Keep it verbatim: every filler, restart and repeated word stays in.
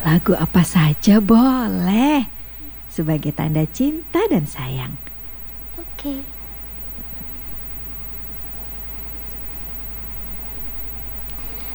Lagu apa saja boleh, sebagai tanda cinta dan sayang. Oke.